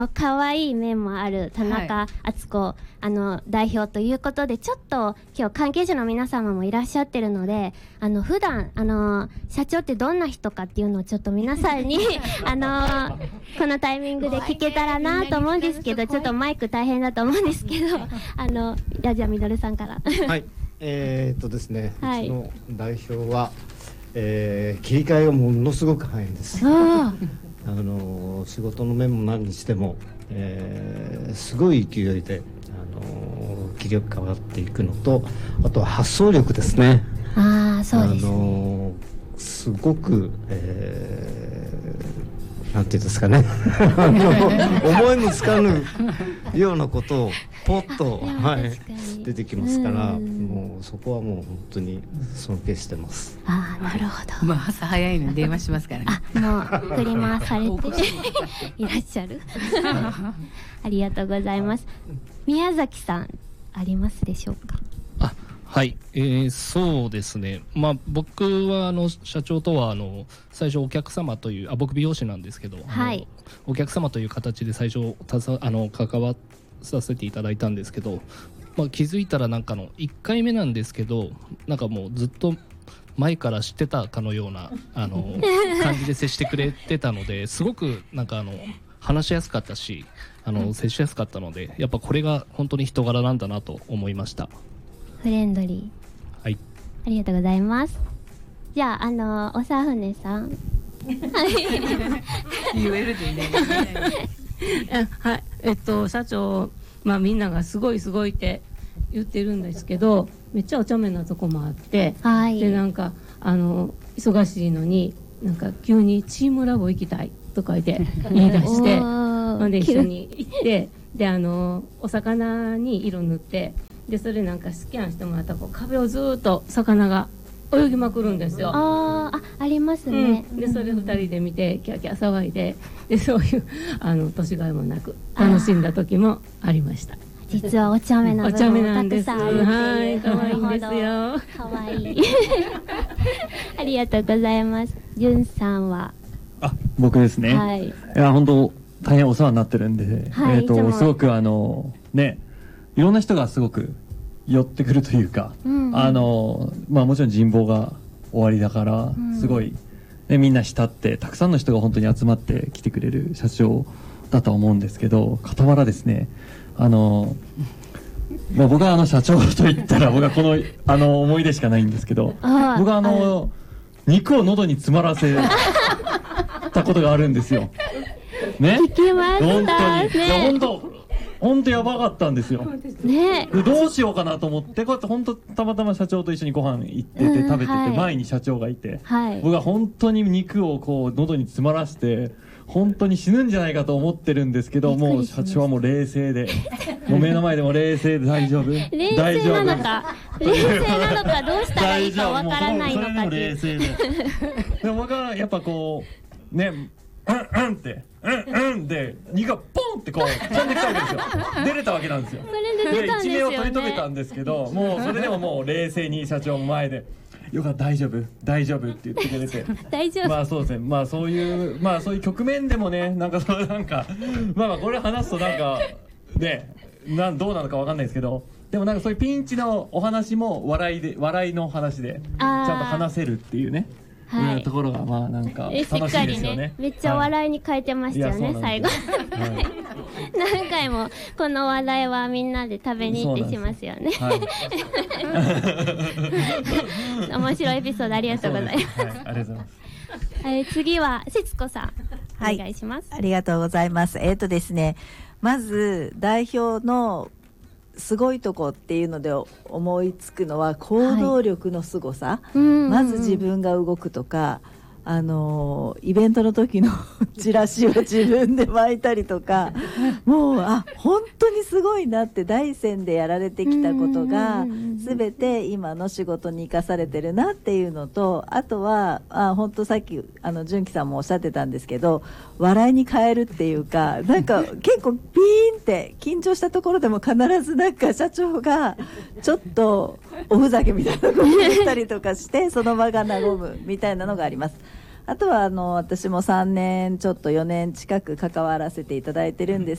可愛い面もある田中敦子、代表ということで、ちょっと今日関係者の皆様もいらっしゃってるので、普段社長ってどんな人かっていうのをちょっと皆さんにこのタイミングで聞けたらなと思うんですけど、ちょっとマイク大変だと思うんですけど、じゃあみどるさんからはいですね、 はい、 うちの代表は、切り替えがものすごく早いんです。仕事の面も何にしても、すごい勢いで、切り替わっていくのと、あとは発想力ですね。 そうですね。 すごく、なんていうんですかね思いもつかぬようなことをポッと、出てきますから、もうそこはもう本当に尊敬してます。 なるほど。 朝早いのに電話しますからね。 もう振り回されていらっしゃるありがとうございます。宮崎さん、ありますでしょうか？ はい、そうですね、僕は社長とは最初お客様という僕美容師なんですけど、お客様という形で最初関わさせていただいたんですけど、気づいたら1回目なんですけど、もうずっと前から知ってたかのような感じで接してくれてたので、すごく話しやすかったし接しやすかったので、やっぱこれが本当に人柄なんだなと思いました。 フレンドリー、はい、ありがとうございます。じゃあおさふねさん言えるでいいねはい、社長、みんながすごいすごいって言ってるんですけど、めっちゃお茶目なとこもあって、で忙しいのに急にチームラボ行きたいとか言い出してで一緒に行って、でお魚に色塗って、でそれスキャンしてもらったら壁をずっと魚が泳ぎまくるんですよ。 ありますね。 でそれ2人で見てキャキャ騒いで、そういう年がいもなく楽しんだ時もありました。 実はお茶目な部分もたくさんある。 はい、可愛いんですよ。 可愛いありがとうございます。じゅんさんは？ 僕ですね。いや本当大変お世話になってるんで、すごくいろんな人がすごく寄ってくるというか、もちろん人望が終わりだから、すごい、みんな慕ってたくさんの人が本当に集まってきてくれる社長だと思うんですけど、傍らですね、僕は社長といったら僕はこの思い出しかないんですけど、僕は肉を喉に詰まらせたことがあるんですよ。ね、 聞きました本当に、本当やばかったんですよ。 ね、 どうしようかなと思って、こうやって本当たまたま社長と一緒にご飯行ってて食べてて、前に社長がいて、僕は本当に肉を喉に詰まらせて本当に死ぬんじゃないかと思ってるんですけど、もう社長はもう冷静で、もう目の前でも冷静で大丈夫、 冷静なのかどうしたらいいかわからないのかっていう。 冷静でも僕はやっぱってで肉がポンって飛んできたわけですよ。出れたわけなんですよ。で一命を取り留めたんですけど、もうそれでももう冷静に社長の前でよかった、大丈夫って言ってくれて大丈夫。 そうですね、そういう局面でもね、これ話すとどうなのかわかんないですけど、でもそういうピンチのお話も笑いの話でちゃんと話せるっていうね、ところが楽しいですよね。 めっちゃ笑いに変えてましたよね、最後何回もこの話題はみんなで食べに行ってしますよね。面白いエピソードありがとうございます。 ありがとうございます。 次は節子さん、お願いします。 ありがとうございます。ですね、まず代表のすごいとこっていうので思いつくのは行動力のすごさ、まず自分が動くとか、イベントの時のチラシを自分で巻いたりとか、もう本当にすごいなって大山でやられてきたことが全て今の仕事に生かされてるなっていうのと、あとは本当さっき純喜さんもおっしゃってたんですけど、笑いに変えるっていうか、結構ピーンって緊張したところでも必ず社長がちょっとおふざけみたいなことを言ったりとかしてその場が和むみたいなのがあります。 あとは私も3年ちょっと4年近く関わらせていただいてるんです